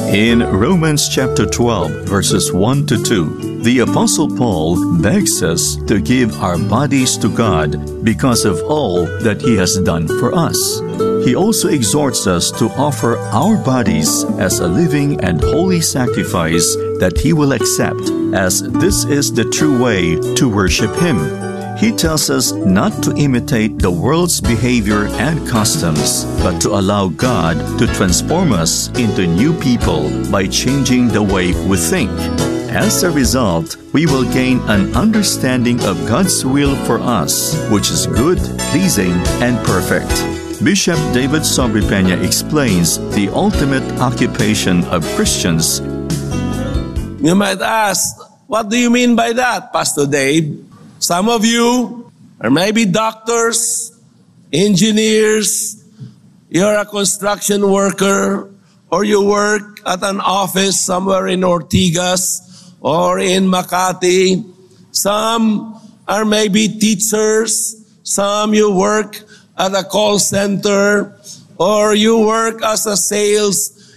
In Romans chapter 12, verses 1 to 2, the Apostle Paul begs us to give our bodies to God because of all that He has done for us. He also exhorts us to offer our bodies as a living and holy sacrifice that He will accept, as this is the true way to worship Him. He tells us not to imitate the world's behavior and customs, but to allow God to transform us into new people by changing the way we think. As a result, we will gain an understanding of God's will for us, which is good, pleasing, and perfect. Bishop David Sobrepena explains the ultimate occupation of Christians. You might ask, what do you mean by that, Pastor Dave? Some of you are maybe doctors, engineers, you're a construction worker, or you work at an office somewhere in Ortigas or in Makati. Some are maybe teachers. Some you work at a call center, or you work as a sales,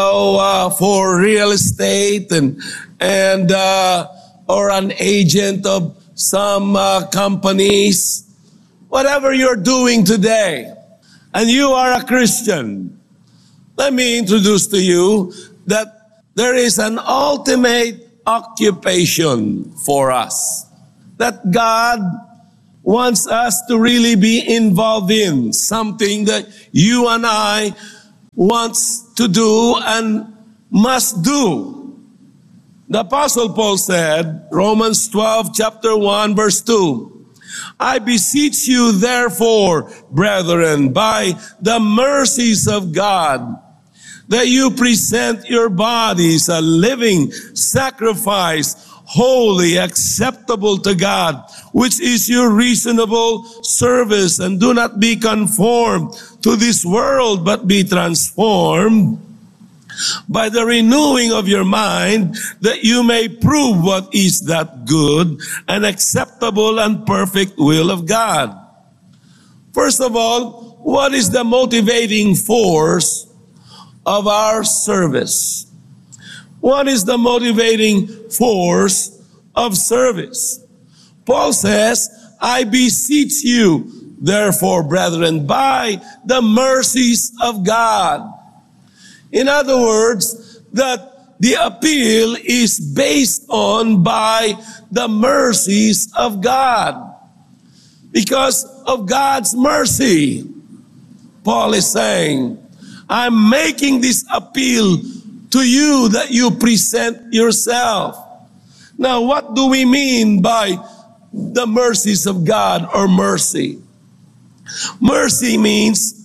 for real estate and or an agent of some companies. Whatever you're doing today, and you are a Christian, let me introduce to you that there is an ultimate occupation for us that God wants us to really be involved in, something that you and I wants to do and must do. The Apostle Paul said, Romans 12, chapter 1, verse 2, I beseech you therefore, brethren, by the mercies of God, that you present your bodies a living sacrifice, holy, acceptable to God, which is your reasonable service. And do not be conformed to this world, but be transformed by the renewing of your mind, that you may prove what is that good and acceptable and perfect will of God. First of all, what is the motivating force of our service? What is the motivating force of service? Paul says, I beseech you, therefore, brethren, by the mercies of God. In other words, that the appeal is based on by the mercies of God. Because of God's mercy, Paul is saying, I'm making this appeal to you that you present yourself. Now, what do we mean by the mercies of God or mercy? Mercy means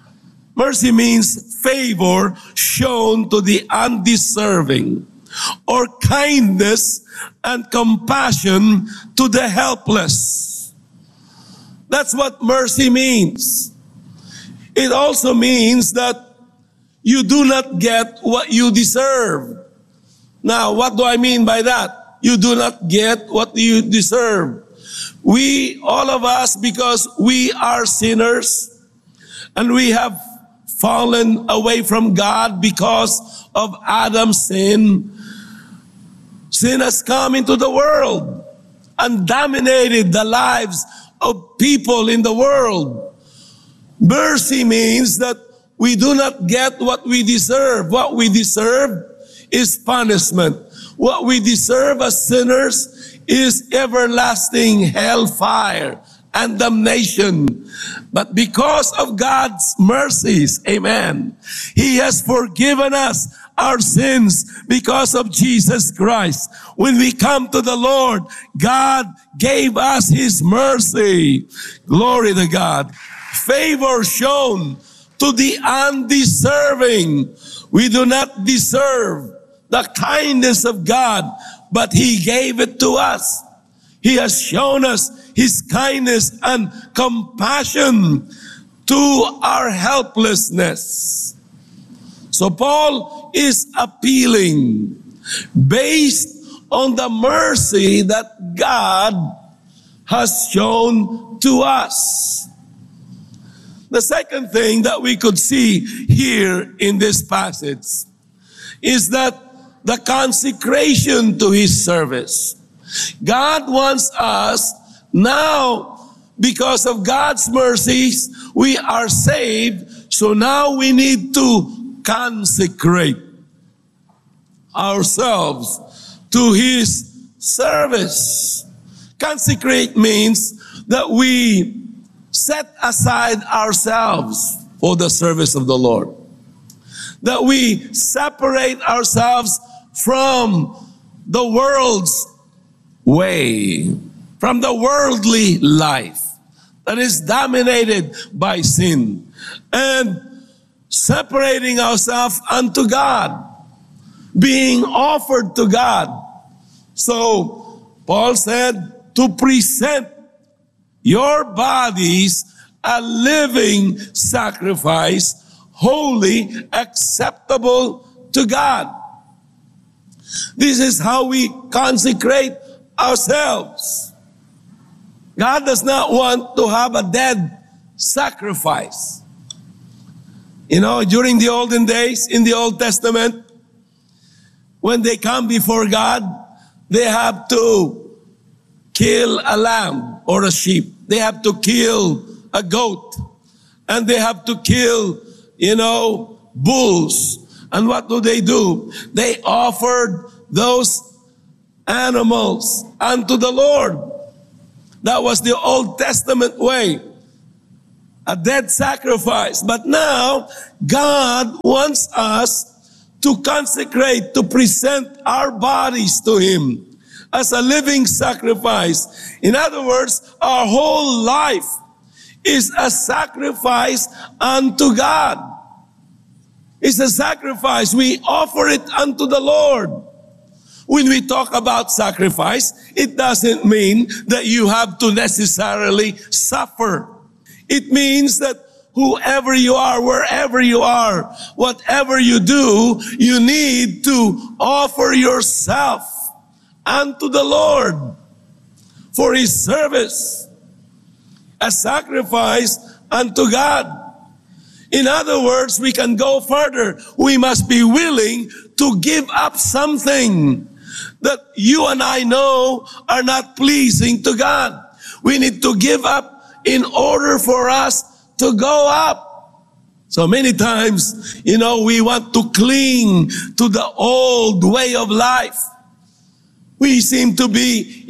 favor shown to the undeserving, or kindness and compassion to the helpless. That's what mercy means. It also means that you do not get what you deserve. Now, what do I mean by that? You do not get what you deserve. We, all of us, because we are sinners and we have fallen away from God because of Adam's sin. Sin has come into the world and dominated the lives of people in the world. Mercy means that we do not get what we deserve. What we deserve is punishment. What we deserve as sinners is everlasting hellfire and damnation. But because of God's mercies, amen, He has forgiven us our sins because of Jesus Christ. When we come to the Lord, God gave us His mercy. Glory to God. Favor shown to the undeserving. We do not deserve the kindness of God, but He gave it to us. He has shown us His kindness and compassion to our helplessness. So Paul is appealing based on the mercy that God has shown to us. The second thing that we could see here in this passage is that the consecration to His service. God wants us now, because of God's mercies, we are saved. So now we need to consecrate ourselves to His service. Consecrate means that we set aside ourselves for the service of the Lord. That we separate ourselves from the world's way, from the worldly life that is dominated by sin, and separating ourselves unto God, being offered to God. So Paul said to present your bodies a living sacrifice, holy, acceptable to God. This is how we consecrate ourselves. God does not want to have a dead sacrifice. You know, during the olden days, in the Old Testament, when they come before God, they have to kill a lamb or a sheep. They have to kill a goat. And they have to kill, bulls. And what do? They offered those animals unto the Lord. That was the Old Testament way. A dead sacrifice. But now, God wants us to consecrate, to present our bodies to Him as a living sacrifice. In other words, our whole life is a sacrifice unto God. It's a sacrifice. We offer it unto the Lord. When we talk about sacrifice, it doesn't mean that you have to necessarily suffer. It means that whoever you are, wherever you are, whatever you do, you need to offer yourself unto the Lord for His service, a sacrifice unto God. In other words, we can go further. We must be willing to give up something that you and I know are not pleasing to God. We need to give up in order for us to go up. So many times, we want to cling to the old way of life. We seem to be,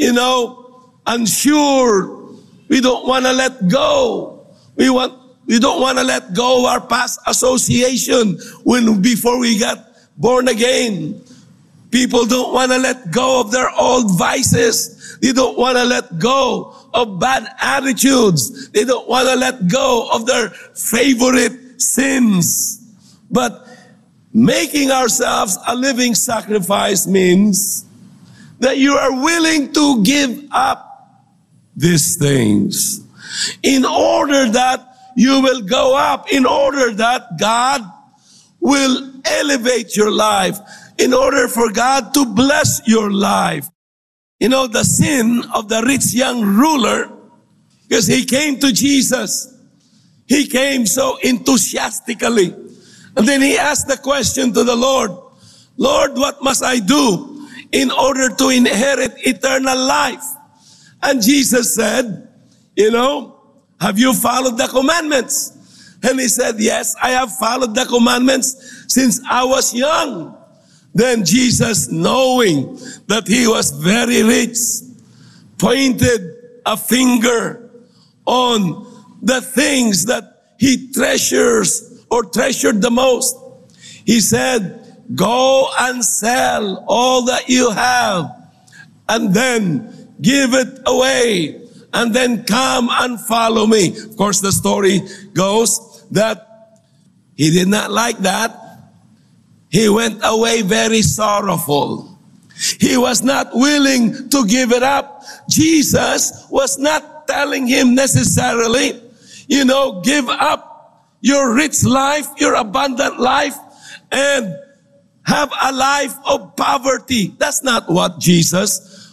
unsure. We don't want to let go. We don't want to let go of our past association before we got born again. People don't want to let go of their old vices. They don't want to let go of bad attitudes. They don't want to let go of their favorite sins. But making ourselves a living sacrifice means that you are willing to give up these things in order that you will go up, in order that God will elevate your life, in order for God to bless your life. The sin of the rich young ruler, because he came to Jesus. He came so enthusiastically. And then he asked the question to the Lord, Lord, what must I do in order to inherit eternal life? And Jesus said, have you followed the commandments? And he said, yes, I have followed the commandments since I was young. Then Jesus, knowing that he was very rich, pointed a finger on the things that he treasures or treasured the most. He said, go and sell all that you have and then give it away and then come and follow me. Of course, the story goes that he did not like that. He went away very sorrowful. He was not willing to give it up. Jesus was not telling him necessarily, give up your rich life, your abundant life, and have a life of poverty. That's not what Jesus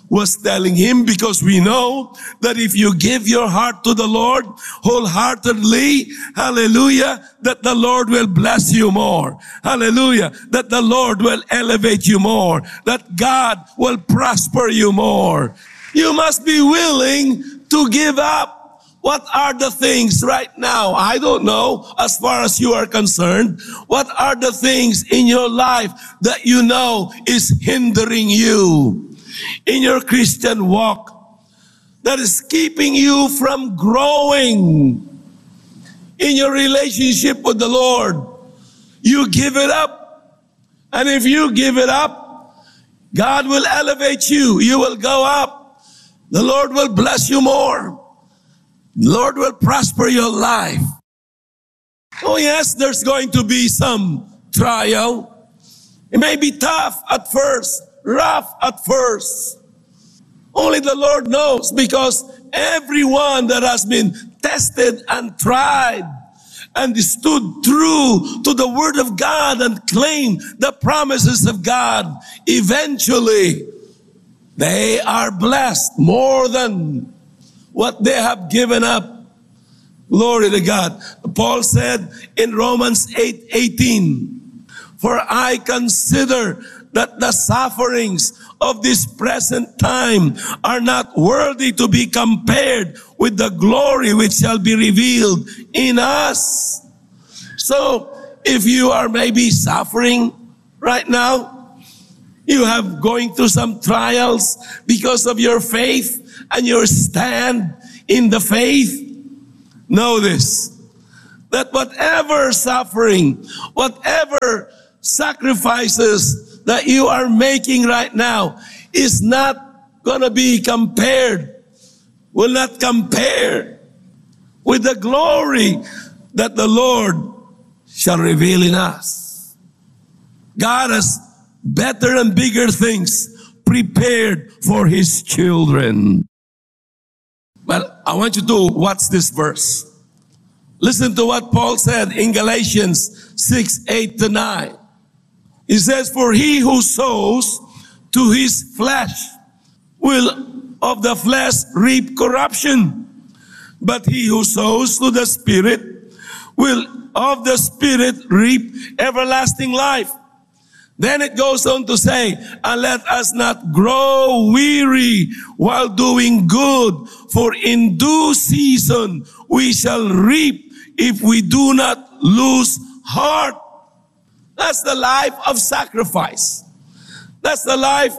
was telling him, because we know that if you give your heart to the Lord wholeheartedly, hallelujah, that the Lord will bless you more. Hallelujah. That the Lord will elevate you more. That God will prosper you more. You must be willing to give up. What are the things right now? I don't know, as far as you are concerned, what are the things in your life that you know is hindering you in your Christian walk, that is keeping you from growing in your relationship with the Lord? You give it up. And if you give it up, God will elevate you. You will go up. The Lord will bless you more. The Lord will prosper your life. Oh yes, there's going to be some trial. It may be tough at first, rough at first. Only the Lord knows, because everyone that has been tested and tried and stood true to the Word of God and claimed the promises of God, eventually they are blessed more than what they have given up. Glory to God. Paul said in Romans 8:18, "For I consider that the sufferings of this present time are not worthy to be compared with the glory which shall be revealed in us." So if you are maybe suffering right now, you have going through some trials because of your faith and your stand in the faith, know this, that whatever suffering, whatever sacrifices that you are making right now is not going to be compared, will not compare with the glory that the Lord shall reveal in us. God has better and bigger things prepared for His children. Well, I want you to watch this verse. Listen to what Paul said in Galatians 6:8-9. He says, "For he who sows to his flesh will of the flesh reap corruption, but he who sows to the Spirit will of the Spirit reap everlasting life." Then it goes on to say, "And let us not grow weary while doing good, for in due season we shall reap if we do not lose heart." That's the life of sacrifice. That's the life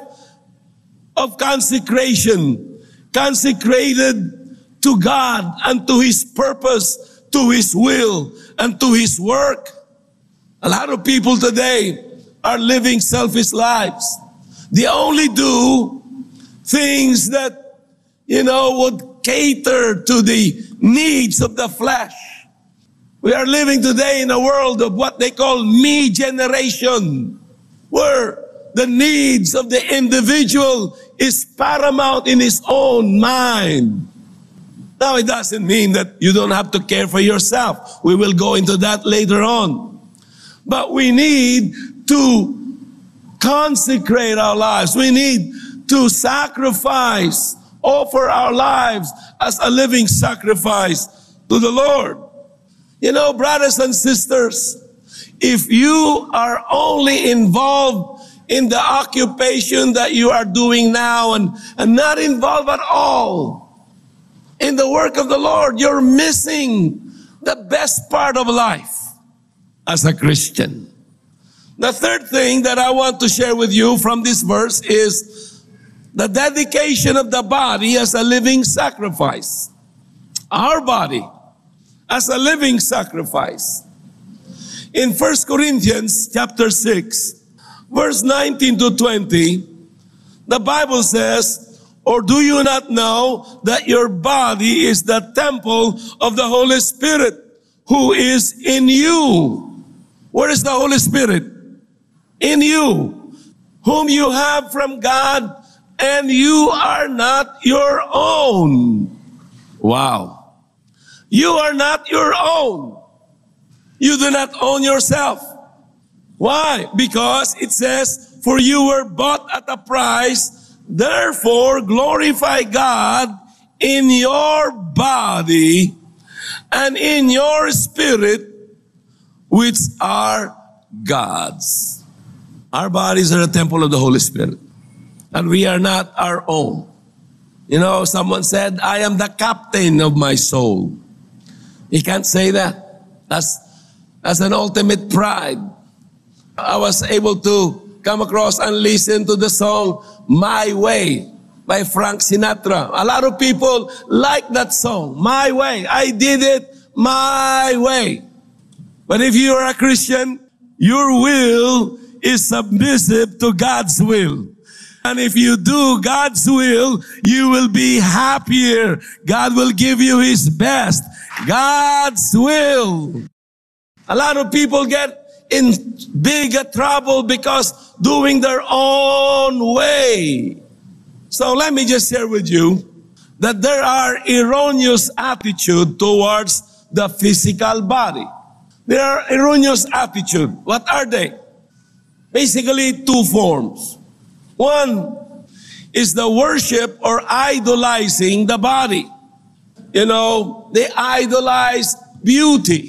of consecration. Consecrated to God and to His purpose, to His will, and to His work. A lot of people today are living selfish lives. They only do things that, would cater to the needs of the flesh. We are living today in a world of what they call me generation, where the needs of the individual is paramount in his own mind. Now, it doesn't mean that you don't have to care for yourself. We will go into that later on. But we need to consecrate our lives. We need to sacrifice, offer our lives as a living sacrifice to the Lord. Brothers and sisters, if you are only involved in the occupation that you are doing now and not involved at all in the work of the Lord, you're missing the best part of life as a Christian. The third thing that I want to share with you from this verse is the dedication of the body as a living sacrifice. Our body as a living sacrifice. In 1 Corinthians chapter 6, verse 19-20, the Bible says, "Or do you not know that your body is the temple of the Holy Spirit who is in you?" Where is the Holy Spirit? In you, whom you have from God, and you are not your own. Wow. You are not your own. You do not own yourself. Why? Because it says, "For you were bought at a price, Therefore, glorify God in your body and in your spirit, which are God's. Our bodies are a temple of the Holy Spirit, and we are not our own. You know, someone said, I am the captain of my soul. You can't say that. That's an ultimate pride. I was able to come across and listen to the song, My Way, by Frank Sinatra. A lot of people like that song, My Way. I did it my way. But if you are a Christian, your will is submissive to God's will. And if you do God's will, you will be happier. God will give you His best. God's will. A lot of people get in big trouble because doing their own way. So let me just share with you that there are erroneous attitude towards the physical body. There are erroneous attitude. What are they? Basically, two forms. One is the worship or idolizing the body. You know, they idolize beauty.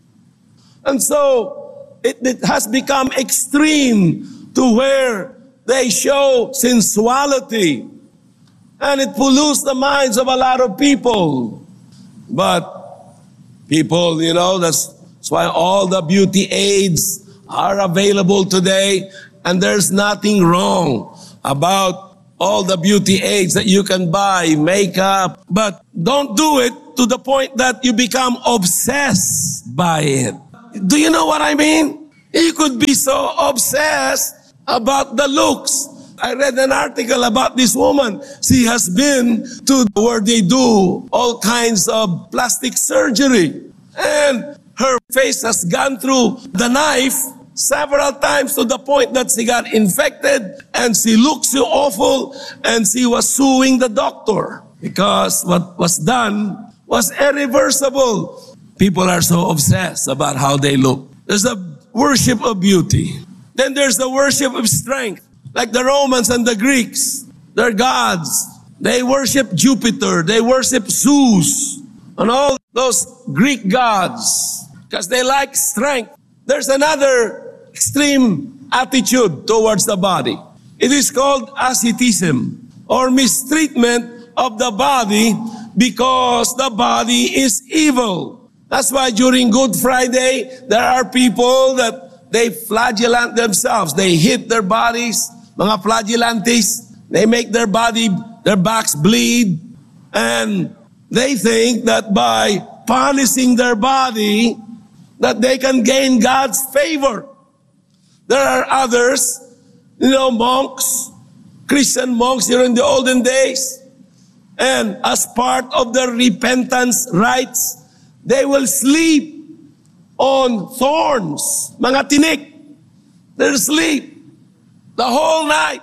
And so it has become extreme to where they show sensuality. And it pollutes the minds of a lot of people. But people, you know, that's why all the beauty aids are available today. And there's nothing wrong about all the beauty aids that you can buy, makeup. But don't do it to the point that you become obsessed by it. Do you know what I mean? You could be so obsessed about the looks. I read an article about this woman. She has been to where they do all kinds of plastic surgery. And her face has gone through the knife several times to the point that she got infected and she looked so awful and she was suing the doctor because what was done was irreversible. People are so obsessed about how they look. There's a worship of beauty. Then there's the worship of strength. Like the Romans and the Greeks, their gods. They worship Jupiter. They worship Zeus and all those Greek gods because they like strength. There's another extreme attitude towards the body. It is called asceticism or mistreatment of the body because the body is evil. That's why during Good Friday, there are people that they flagellate themselves. They hit their bodies, mga flagellantes. They make their backs bleed. And they think that by punishing their body, that they can gain God's favor. There are others, monks, Christian monks during the olden days. And as part of their repentance rites, they will sleep on thorns, mga tinik. They'll sleep the whole night.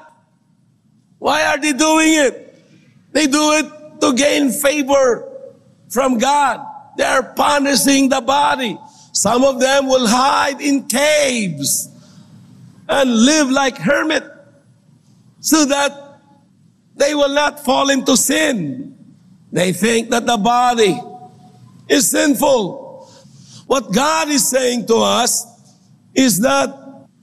Why are they doing it? They do it to gain favor from God. They are punishing the body. Some of them will hide in caves and live like hermit so that they will not fall into sin. They think that the body is sinful. What God is saying to us is that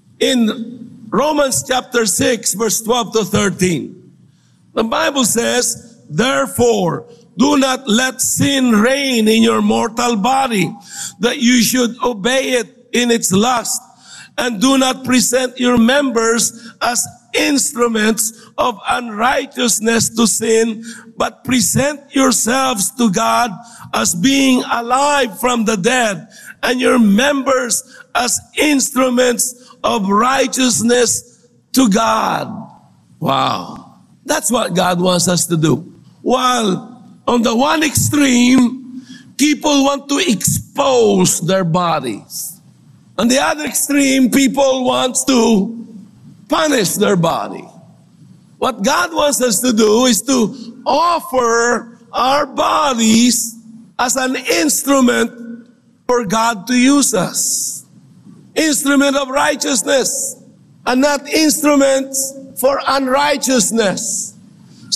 in Romans chapter 6, verse 12 to 13, the Bible says, therefore, do not let sin reign in your mortal body, that you should obey it in its lust. And do not present your members as instruments of unrighteousness to sin, but present yourselves to God as being alive from the dead, and your members as instruments of righteousness to God. Wow. That's what God wants us to do. While on the one extreme, people want to expose their bodies. On the other extreme, people want to punish their body. What God wants us to do is to offer our bodies as an instrument for God to use us. Instrument of righteousness and not instruments for unrighteousness.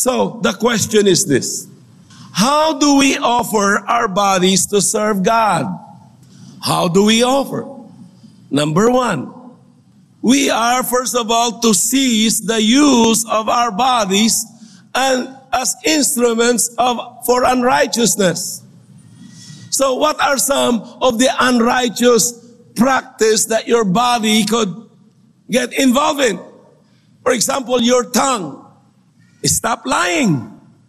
So the question is this: how do we offer our bodies to serve God? How do we offer? Number one, we are first of all to cease the use of our bodies and as instruments for unrighteousness. So what are some of the unrighteous practice that your body could get involved in? For example, your tongue. Stop lying.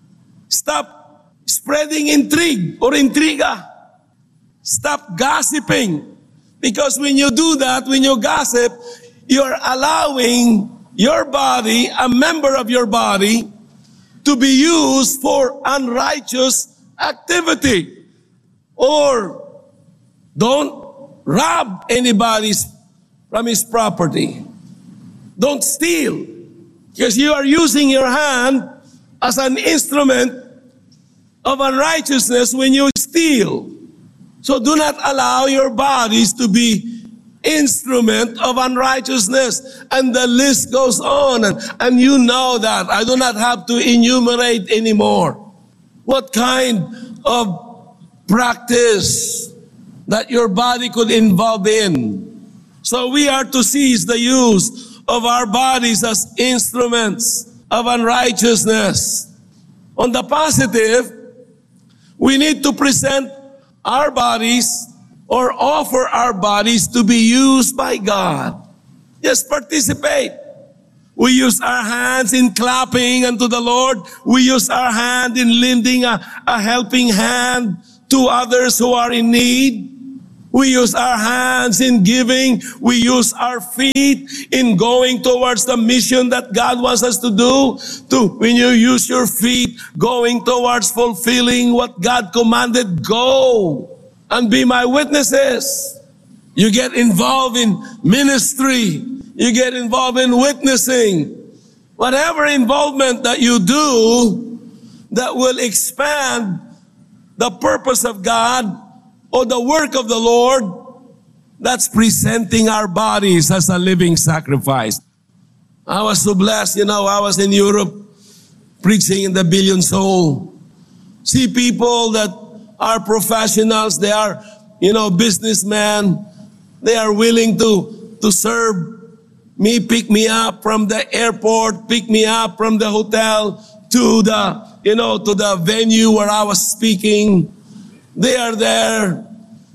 Stop spreading intrigue or intriga. Stop gossiping. Because when you do that, when you gossip, you're allowing your body, a member of your body, to be used for unrighteous activity. Or don't rob anybody from his property. Don't steal. Because you are using your hand as an instrument of unrighteousness when you steal. So do not allow your bodies to be instrument of unrighteousness. And the list goes on. And you know that. I do not have to enumerate anymore. What kind of practice that your body could involve in? So we are to cease the use of our bodies as instruments of unrighteousness. On the positive, we need to present our bodies or offer our bodies to be used by God. Just participate. We use our hands in clapping unto the Lord. We use our hand in lending a helping hand to others who are in need. We use our hands in giving. We use our feet in going towards the mission that God wants us to do. When you use your feet going towards fulfilling what God commanded, go and be my witnesses. You get involved in ministry. You get involved in witnessing. Whatever involvement that you do that will expand the purpose of God or the work of the Lord, that's presenting our bodies as a living sacrifice. I was so blessed, I was in Europe preaching in the Billion Soul. See people that are professionals, they are, businessmen, they are willing to serve me, pick me up from the airport, pick me up from the hotel to the venue where I was speaking. They are there,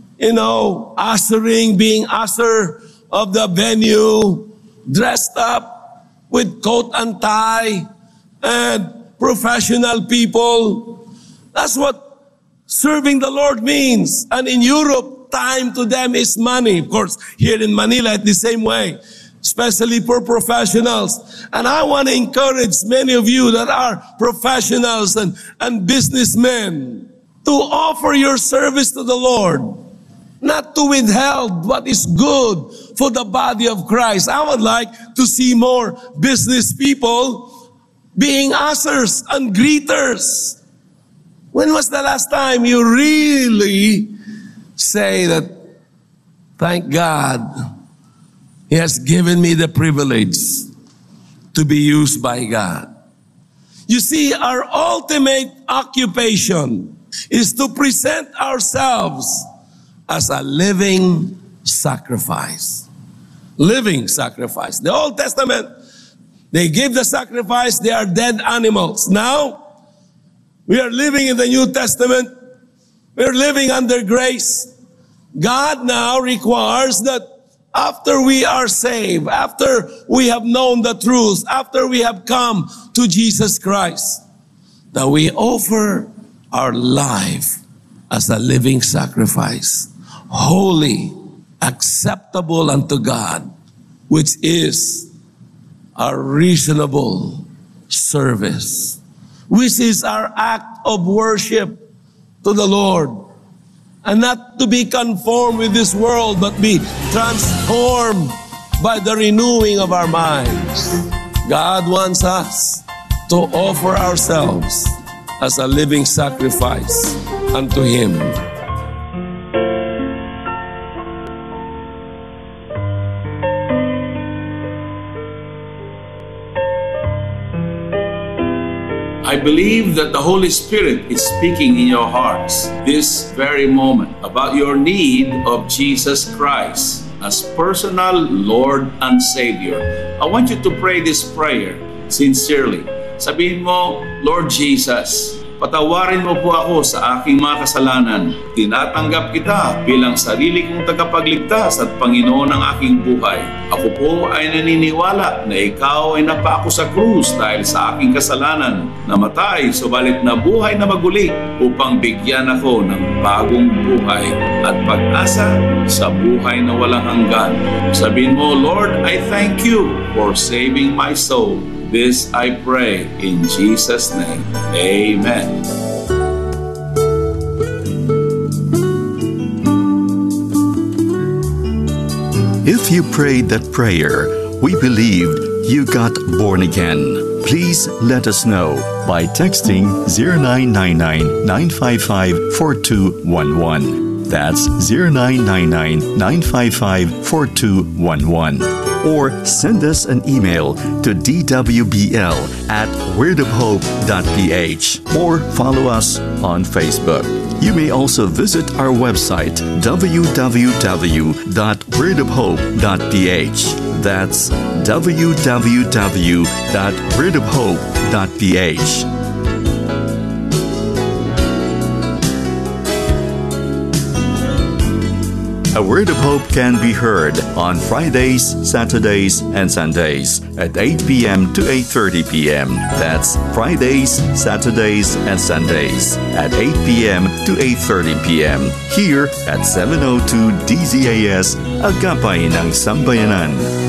ushering, being usher of the venue, dressed up with coat and tie, and professional people. That's what serving the Lord means. And in Europe, time to them is money. Of course, here in Manila, it's the same way, especially for professionals. And I want to encourage many of you that are professionals and businessmen to offer your service to the Lord, not to withhold what is good for the body of Christ. I would like to see more business people being ushers and greeters. When was the last time you really say that, thank God, He has given me the privilege to be used by God? You see, our ultimate occupation is to present ourselves as a living sacrifice. Living sacrifice. The Old Testament, they gave the sacrifice, they are dead animals. Now, we are living in the New Testament. We are living under grace. God now requires that after we are saved, after we have known the truth, after we have come to Jesus Christ, that we offer our life as a living sacrifice, holy, acceptable unto God, which is our reasonable service, which is our act of worship to the Lord. And not to be conformed with this world, but be transformed by the renewing of our minds. God wants us to offer ourselves as a living sacrifice unto Him. I believe that the Holy Spirit is speaking in your hearts this very moment about your need of Jesus Christ as personal Lord and Savior. I want you to pray this prayer sincerely. Sabihin mo, Lord Jesus, patawarin mo po ako sa aking mga kasalanan. Tinatanggap kita bilang sarili kong tagapagligtas at Panginoon ng aking buhay. Ako po ay naniniwala na ikaw ay napako sa krus dahil sa aking kasalanan, namatay, subalit na buhay na maguli upang bigyan ako ng bagong buhay at pag-asa sa buhay na walang hanggan. Sabihin mo, Lord, I thank you for saving my soul. This I pray in Jesus' name. Amen. If you prayed that prayer, we believed you got born again. Please let us know by texting 0999-955-4211. That's 0999-955-4211. Or send us an email to dwbl@wordofhope.ph or follow us on Facebook. You may also visit our website www.wordofhope.ph. That's www.wordofhope.ph. A Word of Hope can be heard on Fridays, Saturdays, and Sundays at 8 p.m. to 8:30 p.m. That's Fridays, Saturdays, and Sundays at 8 p.m. to 8:30 p.m. here at 702 DZAS, Agapay ng Sambayanan.